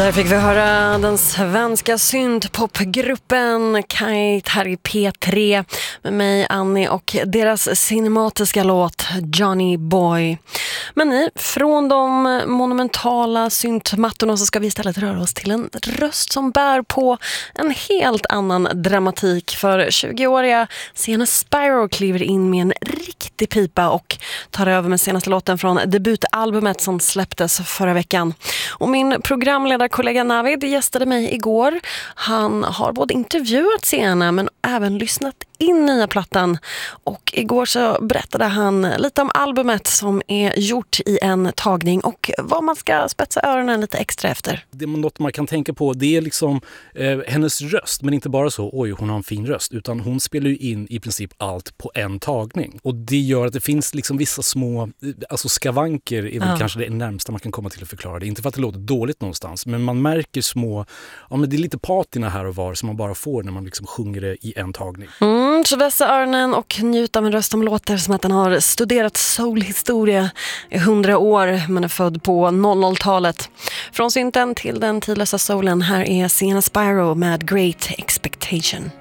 Där fick vi höra den svenska syntpopgruppen Kite här i P3 med mig, Annie, och deras cinematiska låt Johnny Boy. Men nej, från de monumentala syntmattorna så ska vi istället röra oss till en röst som bär på en helt annan dramatik. För 20-åriga Sienna Spyro kliver in med en riktig pipa och tar över med senaste låten från debutalbumet som släpptes förra veckan. Och min programledarkollega Navid gästade mig igår. Han har både intervjuat Sienna men även lyssnat in nya plattan. Och igår så berättade han lite om albumet som är gjort i en tagning och vad man ska spetsa öronen lite extra efter. Det är något man kan tänka på, det är liksom hennes röst, men inte bara så, oj hon har en fin röst, utan hon spelar ju in i princip allt på en tagning. Och det gör att det finns liksom vissa små, alltså skavanker är väl kanske det närmsta man kan komma till att förklara det. Inte för att det låter dåligt någonstans, men man märker små, ja men det är lite patina här och var som man bara får när man liksom sjunger det i en tagning. Så vässa öronen och njut av en röst som låter som att den har studerat soulhistoria i 100 år men är född på 00-talet. Från synten till den tidlösa soulen, här är Sienna Spyro med Great Expectation.